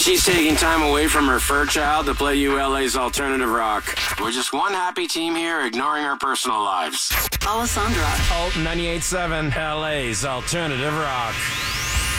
She's taking time away from her fur child to play you LA's alternative rock. We're just one happy team here, ignoring our personal lives. Alessandra. Alt 98.7, LA's alternative rock.